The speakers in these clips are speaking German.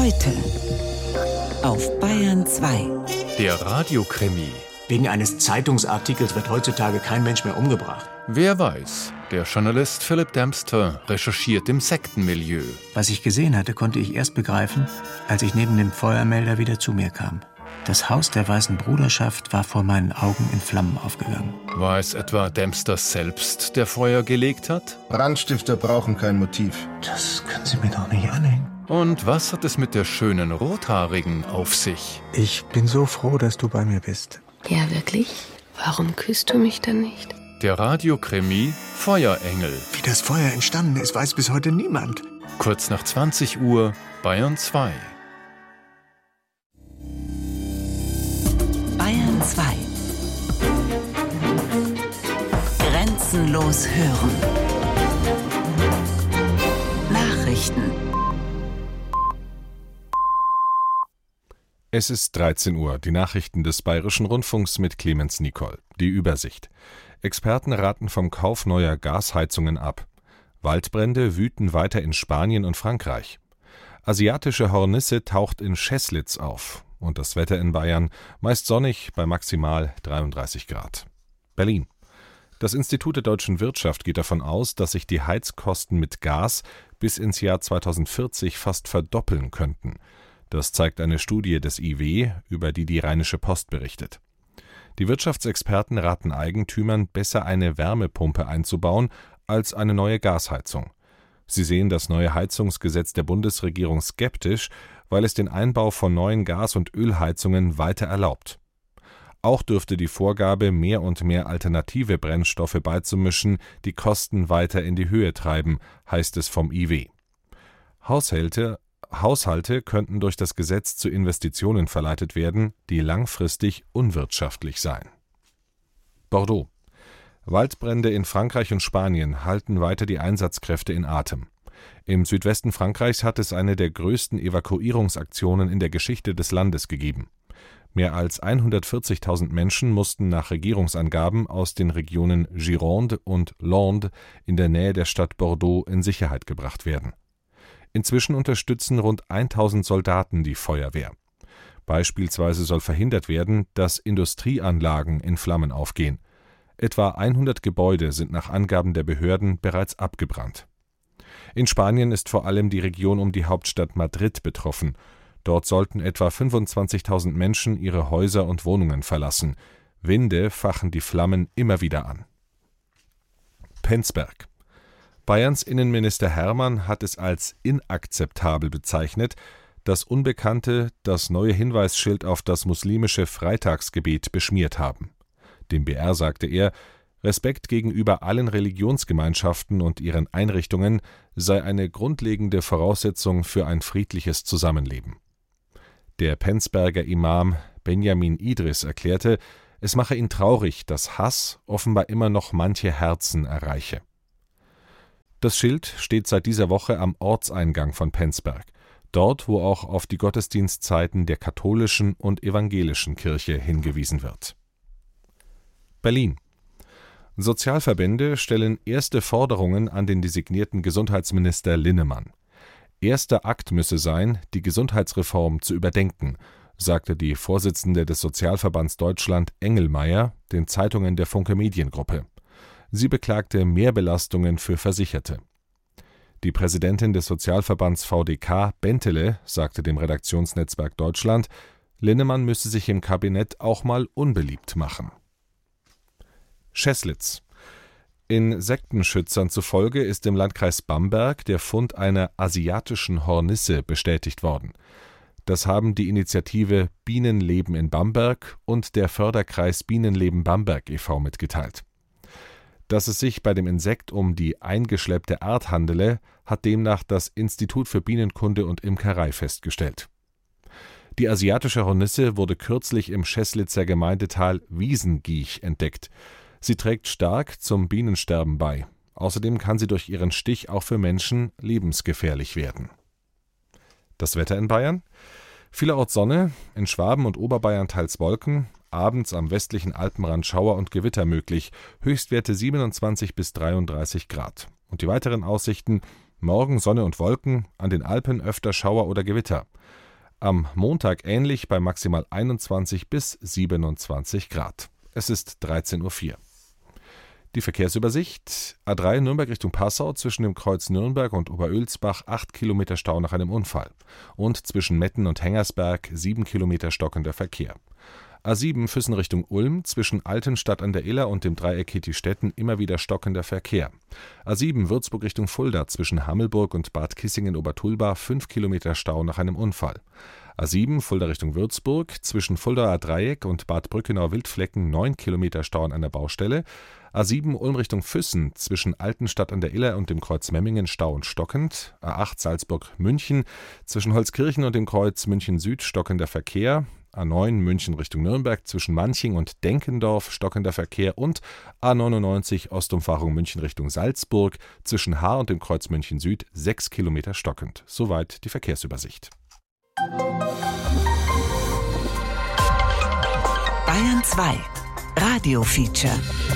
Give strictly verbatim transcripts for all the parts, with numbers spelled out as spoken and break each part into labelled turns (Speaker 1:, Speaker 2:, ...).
Speaker 1: Heute auf Bayern zwei.
Speaker 2: Der Radiokrimi.
Speaker 3: Wegen eines Zeitungsartikels wird heutzutage kein Mensch mehr umgebracht.
Speaker 2: Wer weiß, der Journalist Philip Dempster recherchiert im Sektenmilieu.
Speaker 3: Was ich gesehen hatte, konnte ich erst begreifen, als ich neben dem Feuermelder wieder zu mir kam. Das Haus der Weißen Bruderschaft war vor meinen Augen in Flammen aufgegangen.
Speaker 2: War es etwa Dempster selbst, der Feuer gelegt hat?
Speaker 4: Brandstifter brauchen kein Motiv.
Speaker 3: Das können Sie mir doch nicht anhängen.
Speaker 2: Und was hat es mit der schönen Rothaarigen auf sich?
Speaker 3: Ich bin so froh, dass du bei mir bist.
Speaker 5: Ja, wirklich? Warum küsst du mich dann nicht?
Speaker 2: Der Radiokrimi Feuerengel.
Speaker 3: Wie das Feuer entstanden ist, weiß bis heute niemand.
Speaker 2: Kurz nach zwanzig Uhr, Bayern zwei.
Speaker 1: Bayern zwei. Grenzenlos hören. Nachrichten.
Speaker 6: Es ist dreizehn Uhr, die Nachrichten des Bayerischen Rundfunks mit Clemens Nicol. Die Übersicht. Experten raten vom Kauf neuer Gasheizungen ab. Waldbrände wüten weiter in Spanien und Frankreich. Asiatische Hornisse taucht in Scheßlitz auf. Und das Wetter in Bayern meist sonnig bei maximal dreiunddreißig Grad. Berlin. Das Institut der deutschen Wirtschaft geht davon aus, dass sich die Heizkosten mit Gas bis ins Jahr zweitausendvierzig fast verdoppeln könnten. Das zeigt eine Studie des I W, über die die Rheinische Post berichtet. Die Wirtschaftsexperten raten Eigentümern, besser eine Wärmepumpe einzubauen als eine neue Gasheizung. Sie sehen das neue Heizungsgesetz der Bundesregierung skeptisch, weil es den Einbau von neuen Gas- und Ölheizungen weiter erlaubt. Auch dürfte die Vorgabe, mehr und mehr alternative Brennstoffe beizumischen, die Kosten weiter in die Höhe treiben, heißt es vom I W. Haushalte, Haushalte könnten durch das Gesetz zu Investitionen verleitet werden, die langfristig unwirtschaftlich seien. Bordeaux. Waldbrände in Frankreich und Spanien halten weiter die Einsatzkräfte in Atem. Im Südwesten Frankreichs hat es eine der größten Evakuierungsaktionen in der Geschichte des Landes gegeben. Mehr als hundertvierzigtausend Menschen mussten nach Regierungsangaben aus den Regionen Gironde und Landes in der Nähe der Stadt Bordeaux in Sicherheit gebracht werden. Inzwischen unterstützen rund tausend Soldaten die Feuerwehr. Beispielsweise soll verhindert werden, dass Industrieanlagen in Flammen aufgehen. Etwa hundert Gebäude sind nach Angaben der Behörden bereits abgebrannt. In Spanien ist vor allem die Region um die Hauptstadt Madrid betroffen. Dort sollten etwa fünfundzwanzigtausend Menschen ihre Häuser und Wohnungen verlassen. Winde fachen die Flammen immer wieder an. Penzberg. Bayerns Innenminister Hermann hat es als inakzeptabel bezeichnet, dass Unbekannte das neue Hinweisschild auf das muslimische Freitagsgebet beschmiert haben. Dem B R sagte er, Respekt gegenüber allen Religionsgemeinschaften und ihren Einrichtungen sei eine grundlegende Voraussetzung für ein friedliches Zusammenleben. Der Penzberger Imam Benjamin Idris erklärte, es mache ihn traurig, dass Hass offenbar immer noch manche Herzen erreiche. Das Schild steht seit dieser Woche am Ortseingang von Penzberg, dort, wo auch auf die Gottesdienstzeiten der katholischen und evangelischen Kirche hingewiesen wird. Berlin. Sozialverbände stellen erste Forderungen an den designierten Gesundheitsminister Linnemann. Erster Akt müsse sein, die Gesundheitsreform zu überdenken, sagte die Vorsitzende des Sozialverbands Deutschland Engelmeier den Zeitungen der Funke Mediengruppe. Sie beklagte Mehrbelastungen für Versicherte. Die Präsidentin des Sozialverbands V D K, Bentele, sagte dem Redaktionsnetzwerk Deutschland, Linnemann müsse sich im Kabinett auch mal unbeliebt machen. Scheßlitz. In Sektenschützern zufolge ist im Landkreis Bamberg der Fund einer asiatischen Hornisse bestätigt worden. Das haben die Initiative Bienenleben in Bamberg und der Förderkreis Bienenleben Bamberg e V mitgeteilt. Dass es sich bei dem Insekt um die eingeschleppte Art handele, hat demnach das Institut für Bienenkunde und Imkerei festgestellt. Die asiatische Hornisse wurde kürzlich im Scheßlitzer Gemeindetal Wiesengiech entdeckt. Sie trägt stark zum Bienensterben bei. Außerdem kann sie durch ihren Stich auch für Menschen lebensgefährlich werden. Das Wetter in Bayern? Vielerorts Sonne, in Schwaben und Oberbayern teils Wolken, abends am westlichen Alpenrand Schauer und Gewitter möglich, Höchstwerte siebenundzwanzig bis dreiunddreißig Grad. Und die weiteren Aussichten: Morgen Sonne und Wolken, an den Alpen öfter Schauer oder Gewitter. Am Montag ähnlich bei maximal einundzwanzig bis siebenundzwanzig Grad. Es ist dreizehn Uhr vier. Die Verkehrsübersicht: A drei Nürnberg Richtung Passau, zwischen dem Kreuz Nürnberg und Oberölsbach acht Kilometer Stau nach einem Unfall. Und zwischen Metten und Hengersberg sieben Kilometer stockender Verkehr. A sieben Füssen Richtung Ulm, zwischen Altenstadt an der Iller und dem Dreieck Kettistetten immer wieder stockender Verkehr. A sieben Würzburg Richtung Fulda, zwischen Hammelburg und Bad Kissingen-Obertulba fünf Kilometer Stau nach einem Unfall. A sieben Fulda Richtung Würzburg, zwischen Fuldaer Dreieck und Bad Brückenau-Wildflecken neun Kilometer Stau an einer Baustelle. A sieben Ulm Richtung Füssen, zwischen Altenstadt an der Iller und dem Kreuz Memmingen Stau und stockend. A acht Salzburg-München, zwischen Holzkirchen und dem Kreuz München Süd stockender Verkehr. A neun München Richtung Nürnberg, zwischen Manching und Denkendorf stockender Verkehr. Und A neunundneunzig Ostumfahrung München Richtung Salzburg, zwischen Haar und dem Kreuz München Süd sechs Kilometer stockend. Soweit die Verkehrsübersicht.
Speaker 1: Bayern zwei Radio-Feature.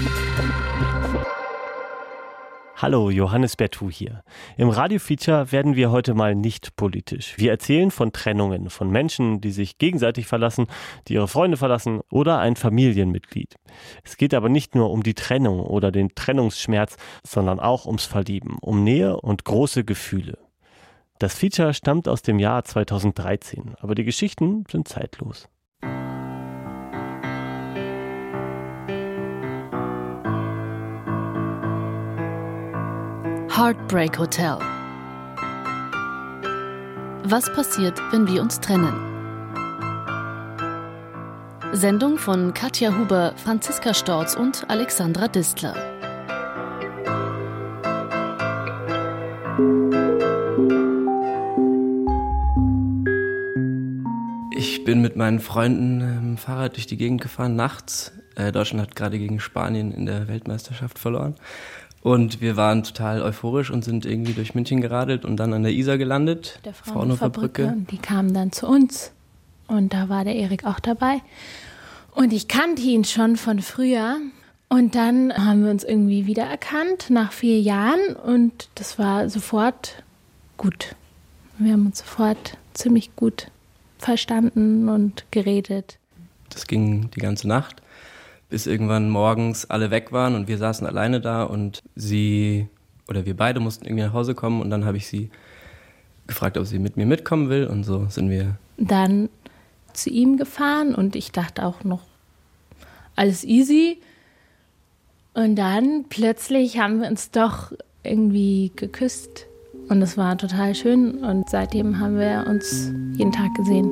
Speaker 7: Hallo, Johannes Bertou hier. Im Radio-Feature werden wir heute mal nicht politisch. Wir erzählen von Trennungen, von Menschen, die sich gegenseitig verlassen, die ihre Freunde verlassen oder ein Familienmitglied. Es geht aber nicht nur um die Trennung oder den Trennungsschmerz, sondern auch ums Verlieben, um Nähe und große Gefühle. Das Feature stammt aus dem Jahr zweitausenddreizehn, aber die Geschichten sind zeitlos.
Speaker 8: Heartbreak Hotel. Was passiert, wenn wir uns trennen? Sendung von Katja Huber, Franziska Storz und Alexandra Distler.
Speaker 9: Ich bin mit meinen Freunden mit dem Fahrrad durch die Gegend gefahren, nachts. Äh, Deutschland hat gerade gegen Spanien in der Weltmeisterschaft verloren. Und wir waren total euphorisch und sind irgendwie durch München geradelt und dann an der Isar gelandet.
Speaker 10: Der Fraunhofer Brücke. Und die kamen dann zu uns. Und da war der Erik auch dabei. Und ich kannte ihn schon von früher. Und dann haben wir uns irgendwie wiedererkannt nach vier Jahren. Und das war sofort gut. Wir haben uns sofort ziemlich gut verstanden und geredet.
Speaker 9: Das ging die ganze Nacht, bis irgendwann morgens alle weg waren und wir saßen alleine da und sie, oder wir beide mussten irgendwie nach Hause kommen und dann habe ich sie gefragt, ob sie mit mir mitkommen will und so sind wir
Speaker 10: dann zu ihm gefahren und ich dachte auch noch, alles easy. Und dann plötzlich haben wir uns doch irgendwie geküsst und es war total schön und seitdem haben wir uns jeden Tag gesehen.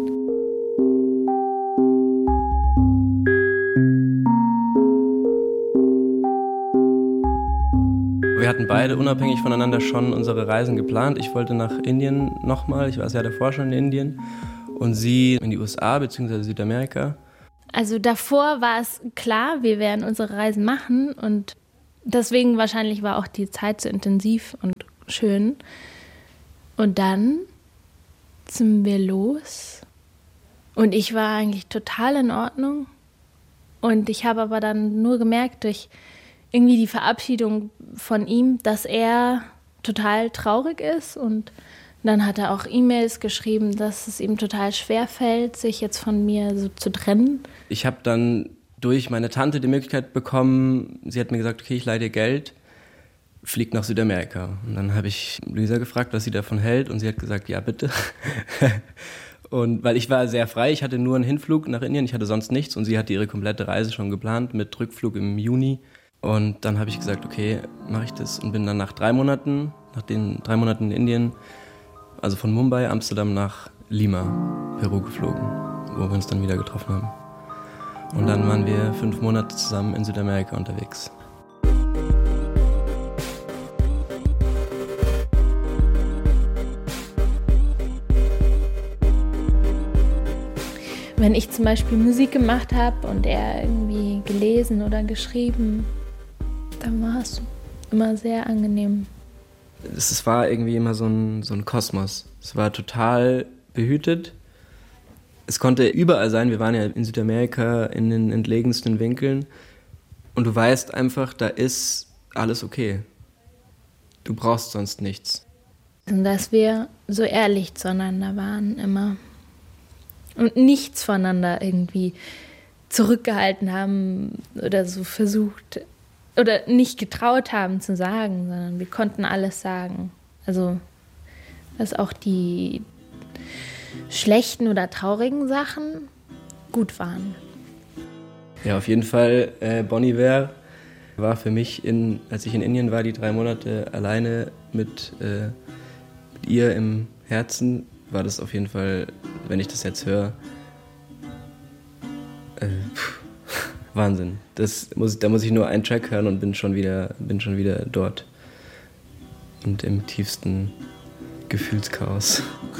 Speaker 9: Wir hatten beide unabhängig voneinander schon unsere Reisen geplant. Ich wollte nach Indien nochmal, ich war das Jahr davor schon in Indien und sie in die U S A bzw. Südamerika.
Speaker 10: Also davor war es klar, wir werden unsere Reisen machen und deswegen wahrscheinlich war auch die Zeit so intensiv und schön. Und dann sind wir los und ich war eigentlich total in Ordnung und ich habe aber dann nur gemerkt durch irgendwie die Verabschiedung von ihm, dass er total traurig ist und dann hat er auch E-Mails geschrieben, dass es ihm total schwer fällt, sich jetzt von mir so zu trennen.
Speaker 9: Ich habe dann durch meine Tante die Möglichkeit bekommen, sie hat mir gesagt, okay, ich leihe dir Geld, flieg nach Südamerika. Und dann habe ich Luisa gefragt, was sie davon hält und sie hat gesagt, ja bitte. Und weil ich war sehr frei, ich hatte nur einen Hinflug nach Indien, ich hatte sonst nichts und sie hatte ihre komplette Reise schon geplant mit Rückflug im Juni. Und dann habe ich gesagt, okay, mache ich das und bin dann nach drei Monaten, nach den drei Monaten in Indien, also von Mumbai, Amsterdam nach Lima, Peru geflogen, wo wir uns dann wieder getroffen haben. Und dann waren wir fünf Monate zusammen in Südamerika unterwegs.
Speaker 10: Wenn ich zum Beispiel Musik gemacht habe und er irgendwie gelesen oder geschrieben, dann war es immer sehr angenehm.
Speaker 9: Es war irgendwie immer so ein, so ein Kosmos. Es war total behütet. Es konnte überall sein. Wir waren ja in Südamerika in den entlegensten Winkeln. Und du weißt einfach, da ist alles okay. Du brauchst sonst nichts.
Speaker 10: Und dass wir so ehrlich zueinander waren immer. Und nichts voneinander irgendwie zurückgehalten haben oder so versucht oder nicht getraut haben zu sagen, sondern wir konnten alles sagen. Also, dass auch die schlechten oder traurigen Sachen gut waren.
Speaker 9: Ja, auf jeden Fall, äh, Bon Iver war für mich, in, als ich in Indien war, die drei Monate alleine mit, äh, mit ihr im Herzen, war das auf jeden Fall, wenn ich das jetzt höre, äh, pff, Wahnsinn. Das muss, da muss ich nur einen Track hören und bin schon wieder, bin schon wieder dort und im tiefsten Gefühlschaos.